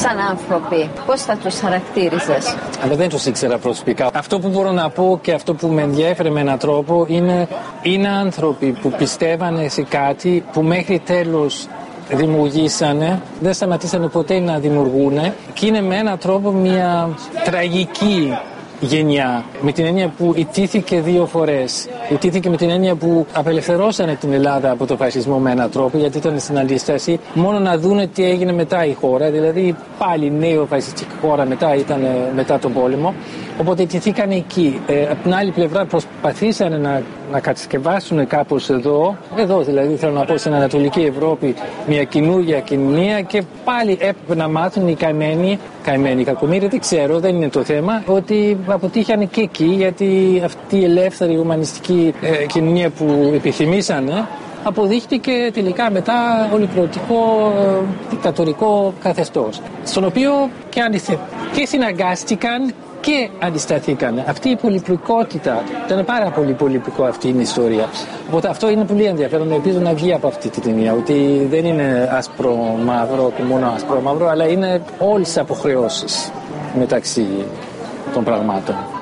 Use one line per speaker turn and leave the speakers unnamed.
σαν άνθρωποι, πώς θα τους χαρακτήριζες?
Αλλά δεν τους ήξερα προσωπικά. Αυτό που μπορώ να πω και αυτό που με ενδιέφερε με έναν τρόπο είναι άνθρωποι που πιστεύανε σε κάτι που μέχρι τέλος δημιουργήσανε, δεν σταματήσανε ποτέ να δημιουργούν και είναι με έναν τρόπο μια τραγική γενιά, με την έννοια που ιτήθηκε 2 φορές. Ιτήθηκε με την έννοια που απελευθερώσανε την Ελλάδα από τον φασισμό με έναν τρόπο, γιατί ήταν στην αντίσταση, μόνο να δούνε τι έγινε μετά η χώρα, δηλαδή πάλι νέο φασιστική χώρα μετά τον πόλεμο. Οπότε ιτηθήκαν εκεί. Από την άλλη πλευρά προσπαθήσανε να κατασκευάσουν κάπως εδώ δηλαδή θέλω να πω στην Ανατολική Ευρώπη, μια καινούργια κοινωνία και πάλι έπρεπε να μάθουν οι καημένοι κακομοίροι, δεν ξέρω, δεν είναι το θέμα, ότι αποτύχανε και εκεί, γιατί αυτή η ελεύθερη ουμανιστική κοινωνία που επιθυμήσανε αποδείχτηκε τελικά μετά ολοκληρωτικό δικτατορικό καθεστώς, στον οποίο και συναγκάστηκαν και αντισταθήκαν. Αυτή η πολυπλοκότητα ήταν πάρα πολύ πολυπλοκό, αυτή είναι η ιστορία. Οπότε αυτό είναι πολύ ενδιαφέρον. Ελπίζω να βγει από αυτή την ταινία ότι δεν είναι άσπρο-μαύρο και μόνο άσπρο-μαύρο, αλλά είναι όλες τις αποχρεώσεις μεταξύ των πραγμάτων.